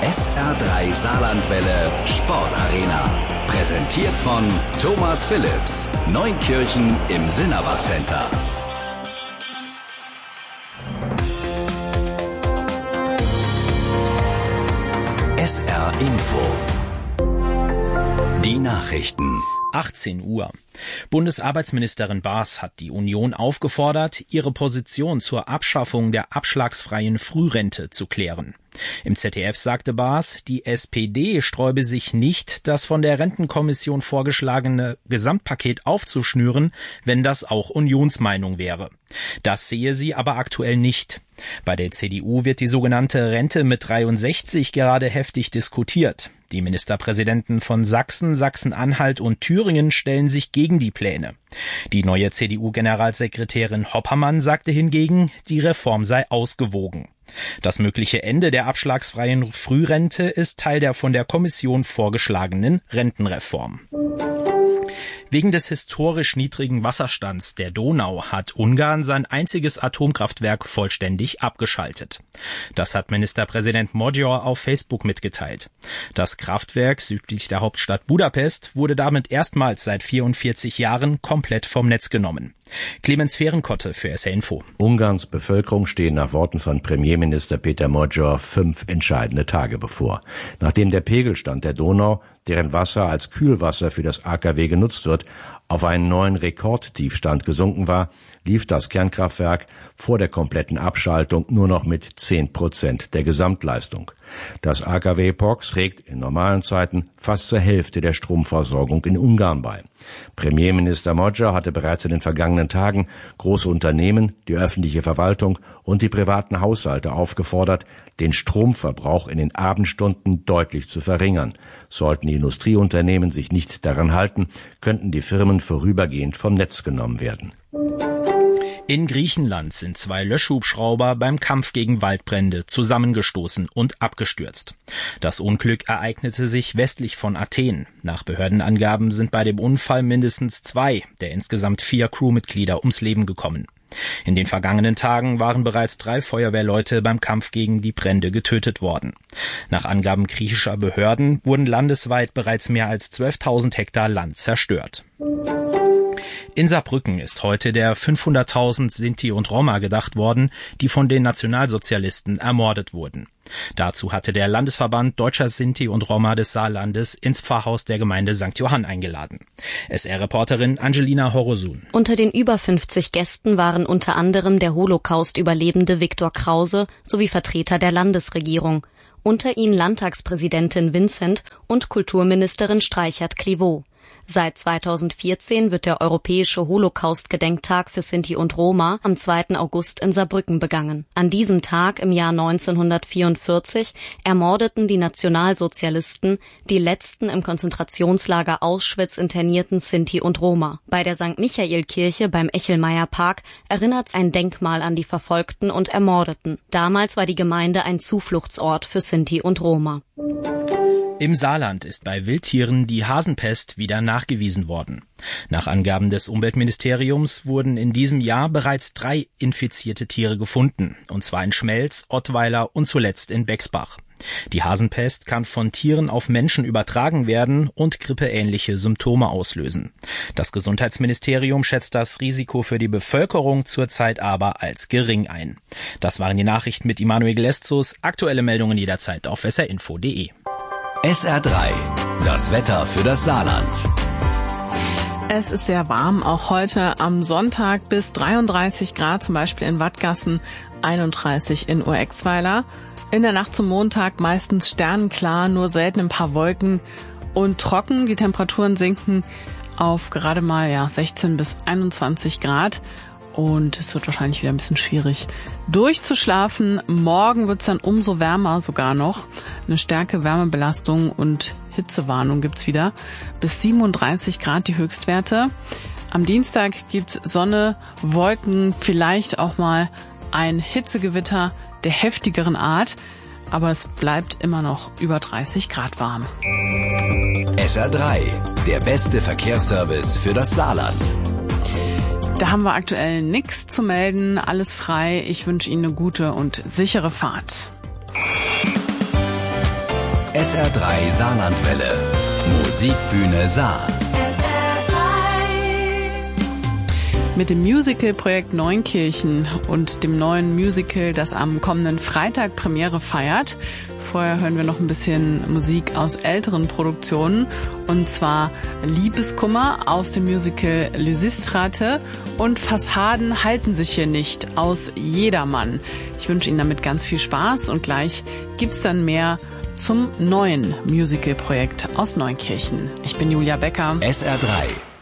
SR3 Saarlandwelle Sportarena. Präsentiert von Thomas Phillips. Neunkirchen im Sinnerbach Center. SR Info. Die Nachrichten. 18 Uhr. Bundesarbeitsministerin Baas hat die Union aufgefordert, ihre Position zur Abschaffung der abschlagsfreien Frührente zu klären. Im ZDF sagte Baas, die SPD sträube sich nicht, das von der Rentenkommission vorgeschlagene Gesamtpaket aufzuschnüren, wenn das auch Unionsmeinung wäre. Das sehe sie aber aktuell nicht. Bei der CDU wird die sogenannte Rente mit 63 gerade heftig diskutiert. Die Ministerpräsidenten von Sachsen, Sachsen-Anhalt und Thüringen stellen sich gegen die Pläne. Die neue CDU-Generalsekretärin Hoppermann sagte hingegen, die Reform sei ausgewogen. Das mögliche Ende der abschlagsfreien Frührente ist Teil der von der Kommission vorgeschlagenen Rentenreform. Wegen des historisch niedrigen Wasserstands der Donau hat Ungarn sein einziges Atomkraftwerk vollständig abgeschaltet. Das hat Ministerpräsident Magyar auf Facebook mitgeteilt. Das Kraftwerk südlich der Hauptstadt Budapest wurde damit erstmals seit 44 Jahren komplett vom Netz genommen. Clemens Fehrenkotte für SR Info. Ungarns Bevölkerung stehen nach Worten von Premierminister Peter Magyar 5 entscheidende Tage bevor. Nachdem der Pegelstand der Donau, deren Wasser als Kühlwasser für das AKW genutzt wird, auf einen neuen Rekordtiefstand gesunken war, lief das Kernkraftwerk vor der kompletten Abschaltung nur noch mit 10% der Gesamtleistung. Das AKW POX trägt in normalen Zeiten fast zur Hälfte der Stromversorgung in Ungarn bei. Premierminister Magyar hatte bereits in den vergangenen Tagen große Unternehmen, die öffentliche Verwaltung und die privaten Haushalte aufgefordert, den Stromverbrauch in den Abendstunden deutlich zu verringern. Sollten die Industrieunternehmen sich nicht daran halten, könnten die Firmen vorübergehend vom Netz genommen werden. In Griechenland sind 2 Löschhubschrauber beim Kampf gegen Waldbrände zusammengestoßen und abgestürzt. Das Unglück ereignete sich westlich von Athen. Nach Behördenangaben sind bei dem Unfall mindestens 2 der insgesamt 4 Crewmitglieder ums Leben gekommen. In den vergangenen Tagen waren bereits 3 Feuerwehrleute beim Kampf gegen die Brände getötet worden. Nach Angaben griechischer Behörden wurden landesweit bereits mehr als 12.000 Hektar Land zerstört. In Saarbrücken ist heute der 500.000 Sinti und Roma gedacht worden, die von den Nationalsozialisten ermordet wurden. Dazu hatte der Landesverband Deutscher Sinti und Roma des Saarlandes ins Pfarrhaus der Gemeinde St. Johann eingeladen. SR-Reporterin Angelina Horosun. Unter den über 50 Gästen waren unter anderem der Holocaust-Überlebende Viktor Krause sowie Vertreter der Landesregierung. Unter ihnen Landtagspräsidentin Vincent und Kulturministerin Streichert-Clivaux. Seit 2014 wird der Europäische Holocaust-Gedenktag für Sinti und Roma am 2. August in Saarbrücken begangen. An diesem Tag im Jahr 1944 ermordeten die Nationalsozialisten die letzten im Konzentrationslager Auschwitz internierten Sinti und Roma. Bei der St. Michael-Kirche beim Echelmeyer-Park erinnert ein Denkmal an die Verfolgten und Ermordeten. Damals war die Gemeinde ein Zufluchtsort für Sinti und Roma. Im Saarland ist bei Wildtieren die Hasenpest wieder nachgewiesen worden. Nach Angaben des Umweltministeriums wurden in diesem Jahr bereits 3 infizierte Tiere gefunden, und zwar in Schmelz, Ottweiler und zuletzt in Bexbach. Die Hasenpest kann von Tieren auf Menschen übertragen werden und grippeähnliche Symptome auslösen. Das Gesundheitsministerium schätzt das Risiko für die Bevölkerung zurzeit aber als gering ein. Das waren die Nachrichten mit Immanuel Gleszus. Aktuelle Meldungen jederzeit auf srinfo.de. SR3, das Wetter für das Saarland. Es ist sehr warm, auch heute am Sonntag bis 33 Grad, zum Beispiel in Wattgassen, 31 in Urexweiler. In der Nacht zum Montag meistens sternenklar, nur selten ein paar Wolken und trocken. Die Temperaturen sinken auf gerade mal 16 bis 21 Grad. Und es wird wahrscheinlich wieder ein bisschen schwierig durchzuschlafen. Morgen wird es dann umso wärmer sogar noch. Eine starke Wärmebelastung und Hitzewarnung gibt's wieder. Bis 37 Grad die Höchstwerte. Am Dienstag gibt's Sonne, Wolken, vielleicht auch mal ein Hitzegewitter der heftigeren Art. Aber es bleibt immer noch über 30 Grad warm. SR3, der beste Verkehrsservice für das Saarland. Da haben wir aktuell nichts zu melden, alles frei. Ich wünsche Ihnen eine gute und sichere Fahrt. SR3 Saarlandwelle. Musikbühne Saar. Mit dem Musical-Projekt Neunkirchen und dem neuen Musical, das am kommenden Freitag Premiere feiert. Vorher hören wir noch ein bisschen Musik aus älteren Produktionen, und zwar Liebeskummer aus dem Musical Lysistrate und Fassaden halten sich hier nicht aus Jedermann. Ich wünsche Ihnen damit ganz viel Spaß und gleich gibt's dann mehr zum neuen Musical-Projekt aus Neunkirchen. Ich bin Julia Becker. SR3